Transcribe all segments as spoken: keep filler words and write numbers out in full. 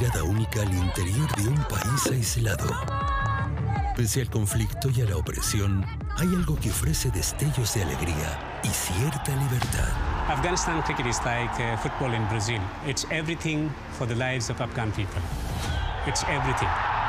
mirada única al interior de un país aislado. Pese al conflicto y a la opresión, hay algo que ofrece destellos de alegría y cierta libertad. Afghanistan cricket is like uh, football in Brazil. It's everything for the lives of Afghan people. It's everything.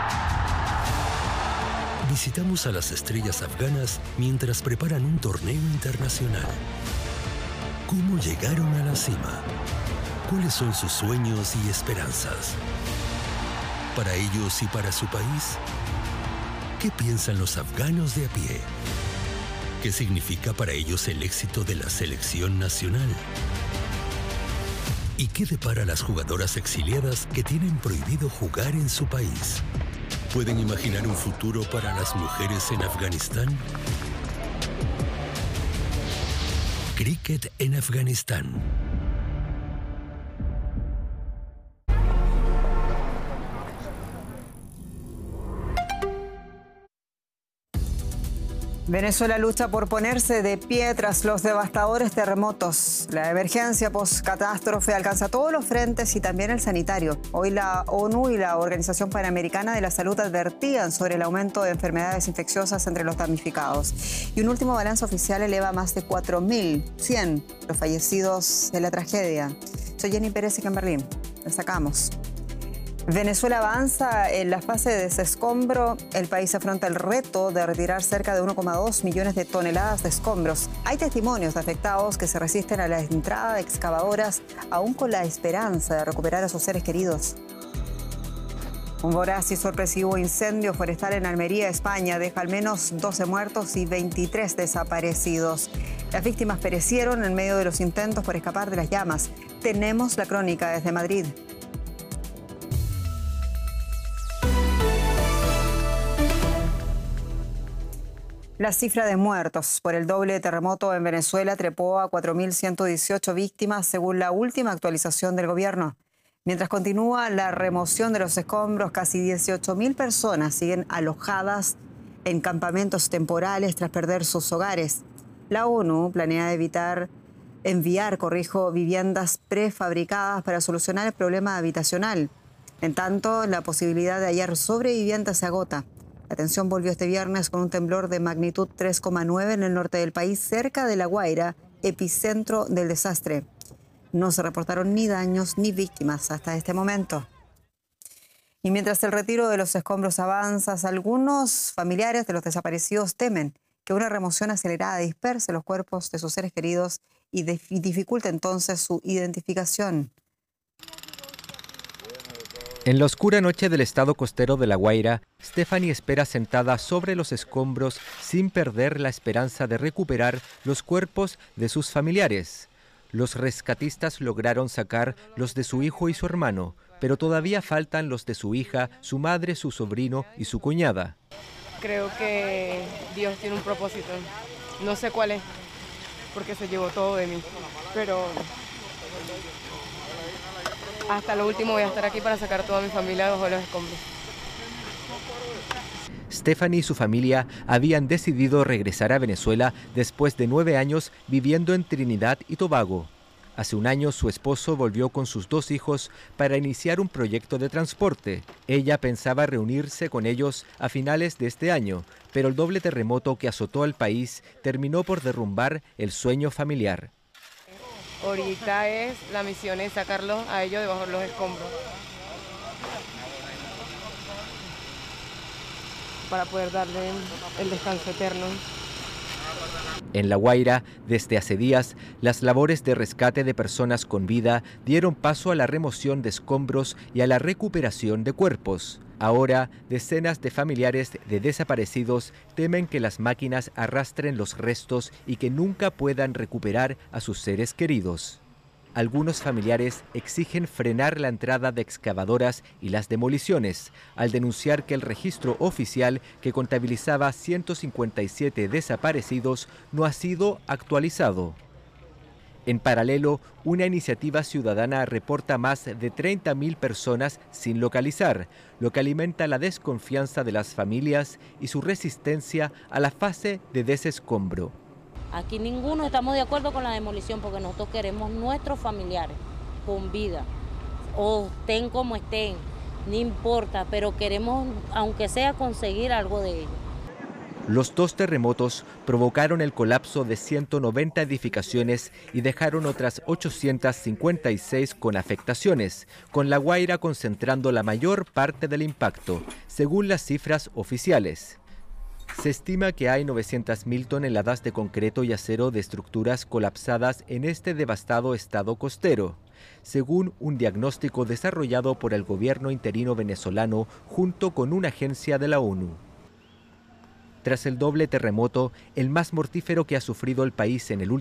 Visitamos a las estrellas afganas mientras preparan un torneo internacional. ¿Cómo llegaron a la cima? ¿Cuáles son sus sueños y esperanzas? Para ellos y para su país, ¿qué piensan los afganos de a pie? ¿Qué significa para ellos el éxito de la selección nacional? ¿Y qué depara a las jugadoras exiliadas que tienen prohibido jugar en su país? ¿Pueden imaginar un futuro para las mujeres en Afganistán? Cricket en Afganistán. Venezuela lucha por ponerse de pie tras los devastadores terremotos. La emergencia post-catástrofe alcanza todos los frentes y también el sanitario. Hoy la ONU y la Organización Panamericana de la Salud advertían sobre el aumento de enfermedades infecciosas entre los damnificados. Y un último balance oficial eleva a más de cuatro mil cien los fallecidos de la tragedia. Soy Jenny Pérez y en Berlín. Destacamos. Venezuela avanza en la fase de desescombro. El país afronta el reto de retirar cerca de uno coma dos millones de toneladas de escombros. Hay testimonios de afectados que se resisten a la entrada de excavadoras, aún con la esperanza de recuperar a sus seres queridos. Un voraz y sorpresivo incendio forestal en Almería, España, deja al menos doce muertos y veintitrés desaparecidos. Las víctimas perecieron en medio de los intentos por escapar de las llamas. Tenemos la crónica desde Madrid. La cifra de muertos por el doble terremoto en Venezuela trepó a cuatro mil ciento dieciocho víctimas según la última actualización del gobierno. Mientras continúa la remoción de los escombros, casi dieciocho mil personas siguen alojadas en campamentos temporales tras perder sus hogares. La ONU planea evitar enviar, corrijo, viviendas prefabricadas para solucionar el problema habitacional. En tanto, la posibilidad de hallar sobrevivientes se agota. La tensión volvió este viernes con un temblor de magnitud tres coma nueve en el norte del país, cerca de La Guaira, epicentro del desastre. No se reportaron ni daños ni víctimas hasta este momento. Y mientras el retiro de los escombros avanza, algunos familiares de los desaparecidos temen que una remoción acelerada disperse los cuerpos de sus seres queridos y dificulte entonces su identificación. En la oscura noche del estado costero de La Guaira, Stephanie espera sentada sobre los escombros sin perder la esperanza de recuperar los cuerpos de sus familiares. Los rescatistas lograron sacar los de su hijo y su hermano, pero todavía faltan los de su hija, su madre, su sobrino y su cuñada. Creo que Dios tiene un propósito. No sé cuál es, porque se llevó todo de mí, pero hasta lo último voy a estar aquí para sacar a toda mi familia bajo los escombros. Stephanie y su familia habían decidido regresar a Venezuela después de nueve años viviendo en Trinidad y Tobago. Hace un año su esposo volvió con sus dos hijos para iniciar un proyecto de transporte. Ella pensaba reunirse con ellos a finales de este año, pero el doble terremoto que azotó al país terminó por derrumbar el sueño familiar. Ahorita es, la misión es sacarlos a ellos debajo de los escombros para poder darle el descanso eterno. En La Guaira, desde hace días, las labores de rescate de personas con vida dieron paso a la remoción de escombros y a la recuperación de cuerpos. Ahora, decenas de familiares de desaparecidos temen que las máquinas arrastren los restos y que nunca puedan recuperar a sus seres queridos. Algunos familiares exigen frenar la entrada de excavadoras y las demoliciones, al denunciar que el registro oficial, que contabilizaba ciento cincuenta y siete desaparecidos, no ha sido actualizado. En paralelo, una iniciativa ciudadana reporta más de treinta mil personas sin localizar, lo que alimenta la desconfianza de las familias y su resistencia a la fase de desescombro. Aquí ninguno estamos de acuerdo con la demolición porque nosotros queremos nuestros familiares con vida, o estén como estén, no importa, pero queremos, aunque sea, conseguir algo de ellos. Los dos terremotos provocaron el colapso de ciento noventa edificaciones y dejaron otras ochocientas cincuenta y seis con afectaciones, con La Guaira concentrando la mayor parte del impacto, según las cifras oficiales. Se estima que hay novecientas mil toneladas de concreto y acero de estructuras colapsadas en este devastado estado costero, según un diagnóstico desarrollado por el gobierno interino venezolano junto con una agencia de la ONU. Tras el doble terremoto, el más mortífero que ha sufrido el país en el último